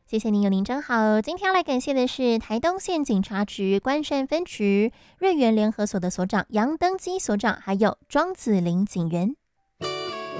谢谢您，有您真好。今天要来感谢的是台东县警察局关山分局瑞园联合所的所长杨登基所长，还有庄子玲警员。